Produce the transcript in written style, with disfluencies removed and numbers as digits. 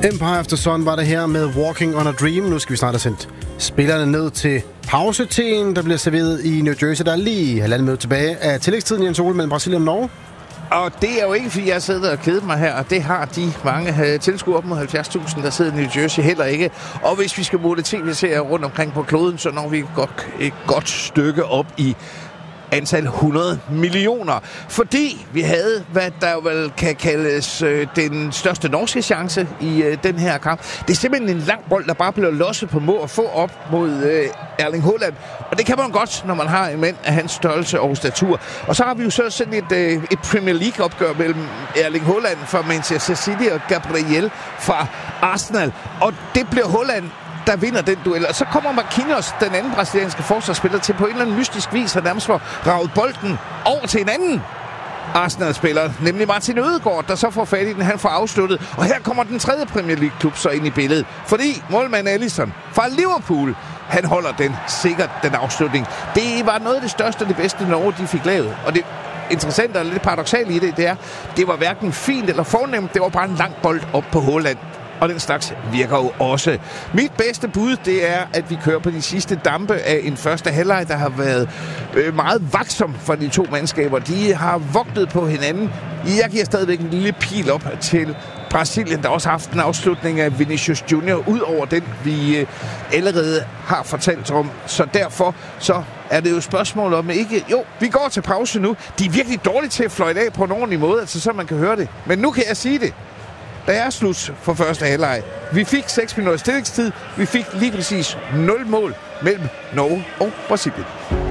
Empire of the Sun var det her med Walking on a Dream. Nu skal vi snart have sendt spillerne ned til pauseteen, der bliver serveret i New Jersey. Der er lige halvandet minut tilbage af tillægstiden i en sol mellem Brasilien og Norge. Og det er jo ikke, fordi jeg sidder og keder mig her, og det har de mange tilskuere op mod 70.000, der sidder i New Jersey heller ikke. Og hvis vi skal måle tv-serier rundt omkring på kloden, så når vi et godt stykke op i antal 100 millioner. Fordi vi havde, hvad der vel kan kaldes den største norske chance i den her kamp. Det er simpelthen en lang bold, der bare blev losset på mål og få op mod Erling Haaland. Og det kan man godt, når man har en mand af hans størrelse og statur. Og så har vi jo så sådan et Premier League-opgør mellem Erling Haaland fra Manchester City og Gabriel fra Arsenal. Og det bliver Haaland, der vinder den duel. Og så kommer Marquinhos, den anden brasilianske forsvarsspiller, til på en eller anden mystisk vis har nærmest raget bolden over til en anden Arsenal-spiller, nemlig Martin Ødegaard, der så får fat i den, han får afsluttet. Og her kommer den tredje Premier League-klub så ind i billedet, fordi målmand Alisson fra Liverpool, han holder den sikkert, den afslutning. Det var noget af det største og det bedste Norge, de fik lavet. Og det interessante og lidt paradoksalt i det er, det var hverken fint eller fornemt, det var bare en lang bold op på Haaland. Og den slags virker jo også. Mit bedste bud, det er, at vi kører på de sidste dampe af en første halvleg, der har været meget vaksom for de to mandskaber. De har vogtet på hinanden. Jeg giver stadigvæk en lille pil op til Brasilien, der også har haft en afslutning af Vinicius Junior, ud over den, vi allerede har fortalt om. Så derfor så er det jo et spørgsmål om ikke... Jo, vi går til pause nu. De er virkelig dårlige til at fløjte af på en ordentlig måde, altså så man kan høre det. Men nu kan jeg sige det. Der er slut for første halvleg. Vi fik 6 minutter stillingstid. Vi fik lige præcis 0 mål mellem Norge og Brasilien.